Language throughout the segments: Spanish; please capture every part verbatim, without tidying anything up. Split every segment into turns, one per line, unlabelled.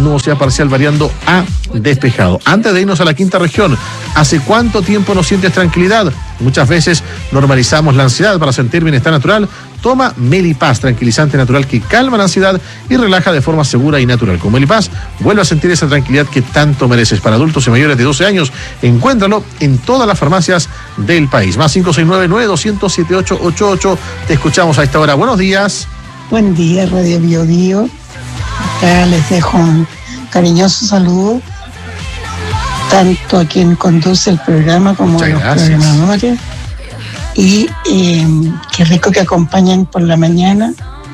nubosidad parcial variando a despejado. Antes de irnos a la quinta región, ¿hace cuánto tiempo no sientes tranquilidad? Muchas veces normalizamos la ansiedad. Para sentir bienestar natural, toma Melipaz, tranquilizante natural que calma la ansiedad y relaja de forma segura y natural. Con Melipaz, vuelve a sentir esa tranquilidad que tanto mereces. Para adultos y mayores de doce años, encuéntralo en todas las farmacias del país. Más cinco seis nueve, nueve dos cero cero, siete ocho ocho ocho. Te escuchamos a esta hora. Buenos días.
Buen día, Radio Bio Bio. Acá les dejo un cariñoso saludo, tanto a quien conduce el programa como
Muchas
a los
gracias.
programadores. Y eh, qué rico que acompañan por la mañana,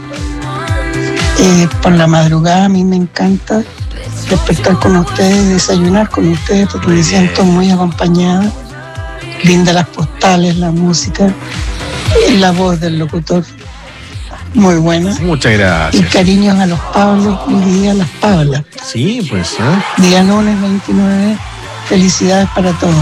eh, por la madrugada. A mí me encanta despertar con ustedes, desayunar con ustedes, porque me siento muy acompañada. Linda las postales, la música, eh, la voz del locutor, muy buena.
Muchas
Y
gracias.
cariños a los Pablos y día a las Pablas.
Sí, pues, ¿eh?
Día lunes veintinueve, felicidades para todos.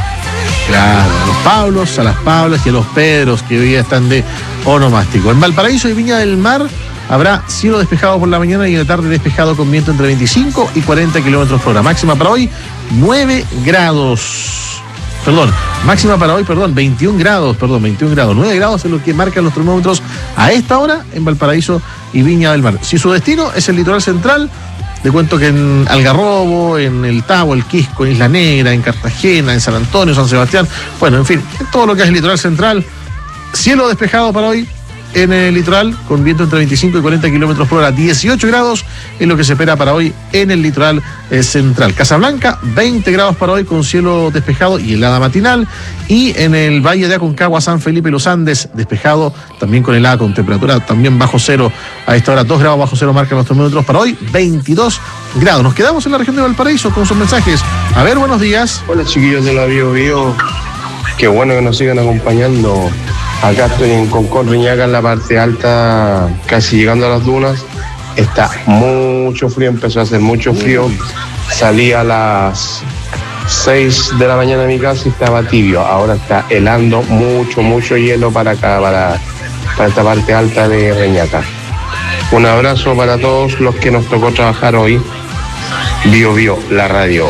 Claro, a los Pablos, a las Pablas y a los Pedros que hoy día están de onomástico. En Valparaíso y Viña del Mar habrá cielo despejado por la mañana y en la tarde despejado con viento entre veinticinco y cuarenta kilómetros por hora. Máxima para hoy, nueve grados. Perdón, máxima para hoy, perdón, veintiún grados, perdón, veintiún grados. nueve grados es lo que marcan los termómetros a esta hora en Valparaíso y Viña del Mar. Si su destino es el litoral central, le cuento que en Algarrobo, en El Tabo, El Quisco, en Isla Negra, en Cartagena, en San Antonio, San Sebastián, bueno, en fin, todo lo que es el litoral central, cielo despejado para hoy en el litoral, con viento entre veinticinco y cuarenta kilómetros por hora. dieciocho grados es lo que se espera para hoy en el litoral eh, central. Casablanca, veinte grados para hoy con cielo despejado y helada matinal. Y en el Valle de Aconcagua, San Felipe y Los Andes, despejado también con helada, con temperatura también bajo cero. A esta hora, dos grados bajo cero marcan los termómetros para hoy, veintidós grados. Nos quedamos en la región de Valparaíso con sus mensajes. A ver, buenos días.
Hola chiquillos de la Bio Bio, qué bueno que nos sigan acompañando. Acá estoy en Concón, Reñaca, en la parte alta, casi llegando a las dunas. Está mucho frío, empezó a hacer mucho frío. Salí a las seis de la mañana de mi casa y estaba tibio. Ahora está helando mucho, mucho hielo para acá, para, para esta parte alta de Reñaca. Un abrazo para todos los que nos tocó trabajar hoy. Bio Bio, la radio.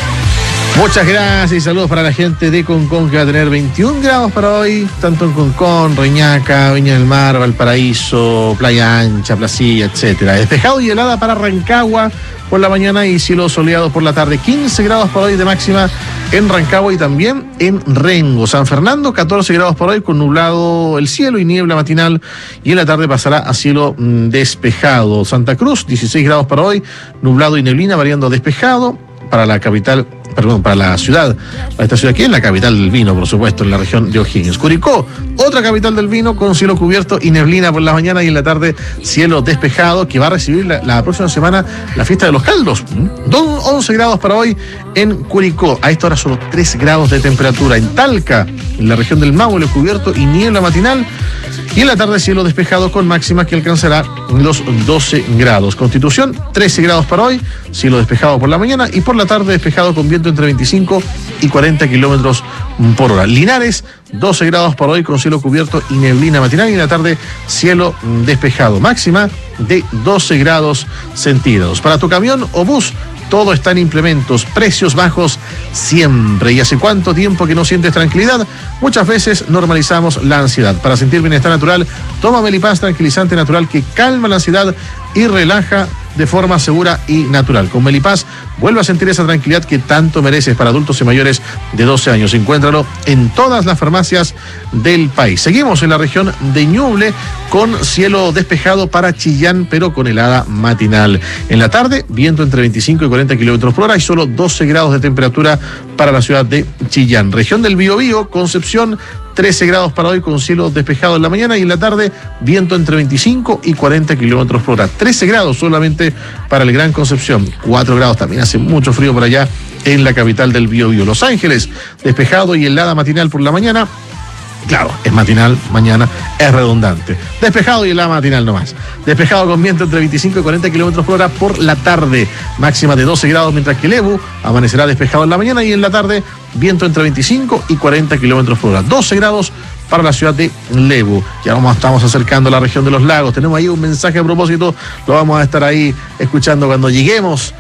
Muchas gracias y saludos para la gente de Concón, que va a tener veintiún grados para hoy, tanto en Concón, Reñaca, Viña del Mar, Valparaíso, Playa Ancha, Placilla, etcétera. Despejado y helada para Rancagua por la mañana y cielo soleado por la tarde. quince grados para hoy de máxima en Rancagua y también en Rengo. San Fernando, catorce grados para hoy con nublado el cielo y niebla matinal, y en la tarde pasará a cielo mmm, despejado. Santa Cruz, dieciséis grados para hoy, nublado y neblina variando a despejado. Para la capital, perdón, para la ciudad, para esta ciudad que es la capital del vino, por supuesto, en la región de O'Higgins. Curicó, otra capital del vino con cielo cubierto y neblina por la mañana y en la tarde cielo despejado, que va a recibir la, la próxima semana la fiesta de los caldos. once grados para hoy en Curicó. A esta hora solo tres grados de temperatura. En Talca, en la región del Maule, cubierto y niebla matinal. Y en la tarde cielo despejado con máxima que alcanzará los doce grados. Constitución, trece grados para hoy, cielo despejado por la mañana y por la tarde despejado con viento entre veinticinco y cuarenta kilómetros por hora. Linares, doce grados para hoy con cielo cubierto y neblina matinal y en la tarde cielo despejado. Máxima de doce grados centígrados. Para tu camión o bus, todo está en implementos, precios bajos siempre. ¿Y hace cuánto tiempo que no sientes tranquilidad? Muchas veces normalizamos la ansiedad. Para sentir bienestar natural, toma Melipaz, tranquilizante natural que calma la ansiedad y relaja de forma segura y natural. Con Melipaz, vuelve a sentir esa tranquilidad que tanto mereces. Para adultos y mayores de doce años. Encuéntralo en todas las farmacias del país. Seguimos en la región de Ñuble con cielo despejado para Chillán, pero con helada matinal. En la tarde, viento entre veinticinco y cuarenta kilómetros por hora y solo doce grados de temperatura para la ciudad de Chillán. Región del Biobío, Concepción, trece grados para hoy con cielo despejado en la mañana y en la tarde viento entre veinticinco y cuarenta kilómetros por hora. trece grados solamente para el Gran Concepción, cuatro grados, también hace mucho frío por allá en la capital del Biobío. Los Ángeles, despejado y helada matinal por la mañana. Claro, es matinal, mañana es redundante. Despejado y helada matinal nomás. Despejado con viento entre veinticinco y cuarenta kilómetros por hora por la tarde. Máxima de doce grados, mientras que Lebu amanecerá despejado en la mañana y en la tarde viento entre veinticinco y cuarenta kilómetros por hora. doce grados para la ciudad de Lebu. Ya nos estamos acercando a la región de los lagos. Tenemos ahí un mensaje a propósito. Lo vamos a estar ahí escuchando cuando lleguemos